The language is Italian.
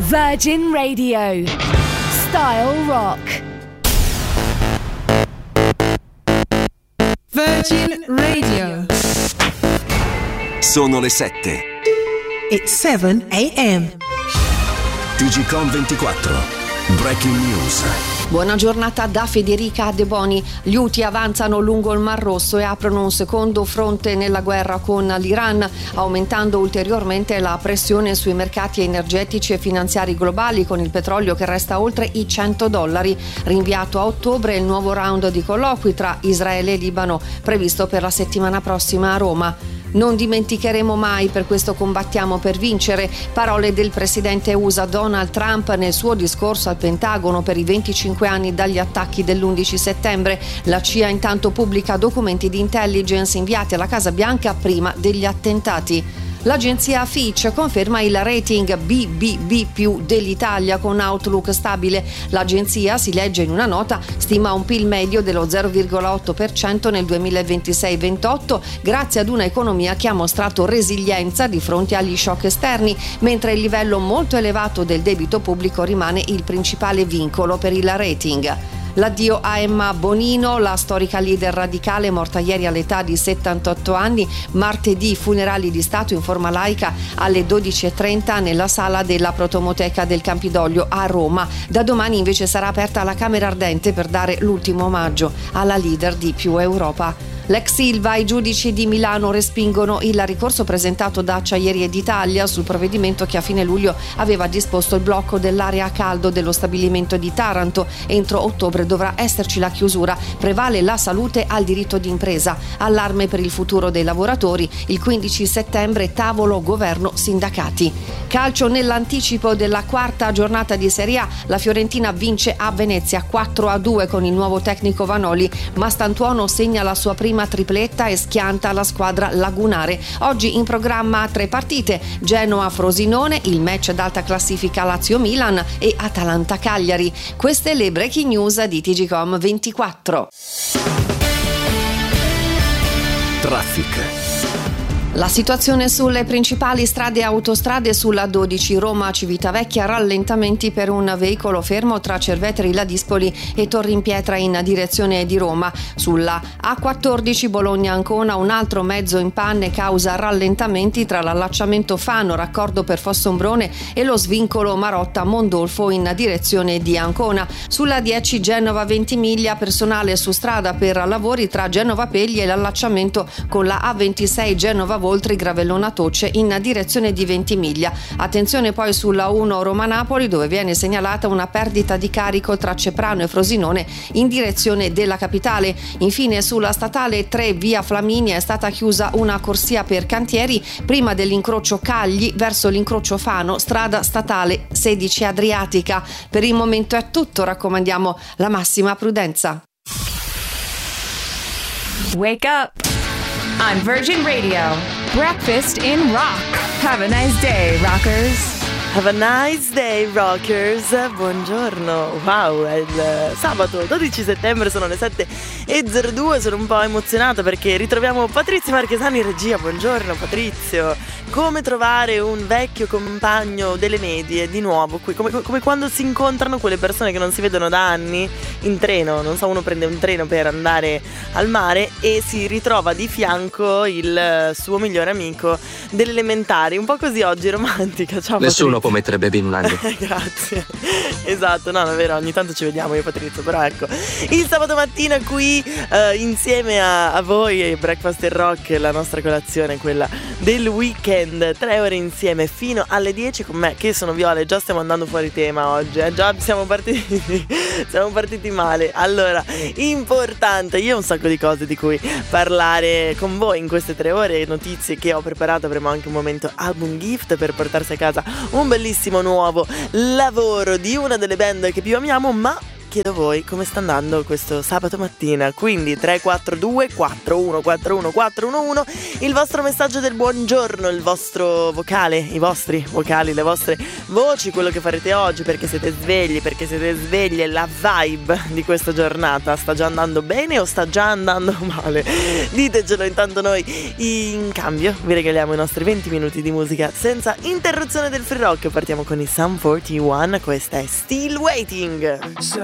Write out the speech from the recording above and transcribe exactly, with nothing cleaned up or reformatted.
Virgin Radio. Style Rock. Virgin Radio. Sono le sette. It's seven a.m. T G Com ventiquattro. Breaking News. Buona giornata da Federica De Boni. Gli Houthi avanzano lungo il Mar Rosso e aprono un secondo fronte nella guerra con l'Iran, aumentando ulteriormente la pressione sui mercati energetici e finanziari globali, con il petrolio che resta oltre i cento dollari. Rinviato a ottobre il nuovo round di colloqui tra Israele e Libano, previsto per la settimana prossima a Roma. Non dimenticheremo mai, per questo combattiamo per vincere. Parole del presidente U S A Donald Trump nel suo discorso al Pentagono per i venticinque anni dagli attacchi dell'undici settembre. La C I A intanto pubblica documenti di intelligence inviati alla Casa Bianca prima degli attentati. L'agenzia Fitch conferma il rating B B B più dell'Italia con outlook stabile. L'agenzia, si legge in una nota, stima un P I L medio dello zero virgola otto per cento nel duemilaventisei ventotto grazie ad una economia che ha mostrato resilienza di fronte agli shock esterni, mentre il livello molto elevato del debito pubblico rimane il principale vincolo per il rating. L'addio a Emma Bonino, la storica leader radicale morta ieri all'età di settantotto anni. Martedì funerali di Stato in forma laica alle dodici e trenta nella sala della Protomoteca del Campidoglio a Roma. Da domani invece sarà aperta la Camera Ardente per dare l'ultimo omaggio alla leader di Più Europa. L'ex Ilva, i giudici di Milano respingono il ricorso presentato da Acciaierie d'Italia sul provvedimento che a fine luglio aveva disposto il blocco dell'area a caldo dello stabilimento di Taranto. Entro ottobre dovrà esserci la chiusura. Prevale la salute al diritto di impresa. Allarme per il futuro dei lavoratori. Il quindici settembre tavolo governo sindacati. Calcio nell'anticipo della quarta giornata di Serie A. La Fiorentina vince a Venezia quattro a due con il nuovo tecnico Vanoli. Mastantuono segna la sua prima tripletta e schianta la squadra lagunare. Oggi in programma tre partite: Genoa-Frosinone, il match d'alta classifica Lazio-Milan e Atalanta-Cagliari. Queste le breaking news di T G Com ventiquattro. Traffic. La situazione sulle principali strade e autostrade: sulla dodici Roma-Civitavecchia, rallentamenti per un veicolo fermo tra Cerveteri Ladispoli e Torrimpietra in direzione di Roma. Sulla A quattordici Bologna-Ancona, un altro mezzo in panne causa rallentamenti tra l'allacciamento Fano, raccordo per Fossombrone, e lo svincolo Marotta-Mondolfo in direzione di Ancona. Sulla dieci Genova-Ventimiglia, personale su strada per lavori tra Genova Pegli e l'allacciamento con la A ventisei Genova Voltri Gravellona Toce in direzione di Ventimiglia. Attenzione poi sulla uno Roma-Napoli, dove viene segnalata una perdita di carico tra Ceprano e Frosinone in direzione della capitale. Infine sulla statale tre via Flaminia è stata chiusa una corsia per cantieri prima dell'incrocio Cagli verso l'incrocio Fano, strada statale sedici Adriatica. Per il momento è tutto, raccomandiamo la massima prudenza. Wake up on Virgin Radio. Breakfast in rock. Have a nice day, rockers. Have a nice day, rockers. Buongiorno. Wow, è il sabato dodici settembre, sono le sette e zero due. Sono un po' emozionata perché ritroviamo Patrizio Marchesani in regia. Buongiorno Patrizio. Come trovare un vecchio compagno delle medie di nuovo qui, come, come quando si incontrano quelle persone che non si vedono da anni in treno. Non so, uno prende un treno per andare al mare e si ritrova di fianco il suo migliore amico delle elementari. Un po' così oggi, romantica. Ciao Nessuno Patrizio. può mettere baby in un agno. Grazie. Esatto, no, è vero, ogni tanto ci vediamo io e Patrizio, però ecco, il sabato mattina qui uh, insieme a, a voi, Breakfast and Rock, la nostra colazione, quella del weekend. Tre ore insieme fino alle dieci con me, che sono Viola, e già stiamo andando fuori tema oggi, eh? Già siamo partiti siamo partiti male. Allora, importante, io ho un sacco di cose di cui parlare con voi in queste tre ore, notizie che ho preparato. Avremo anche un momento album gift per portarsi a casa un bellissimo nuovo lavoro di una delle band che più amiamo, ma chiedo a voi come sta andando questo sabato mattina. Quindi tre quattro due quattro uno quattro uno quattro uno uno, il vostro messaggio del buongiorno, il vostro vocale, i vostri vocali, le vostre voci, quello che farete oggi, perché siete svegli, perché siete sveglie, la vibe di questa giornata sta già andando bene o sta già andando male? Ditecelo, intanto noi in cambio vi regaliamo i nostri venti minuti di musica senza interruzione del free rock. Partiamo con i Sum quarantuno, questa è Still Waiting.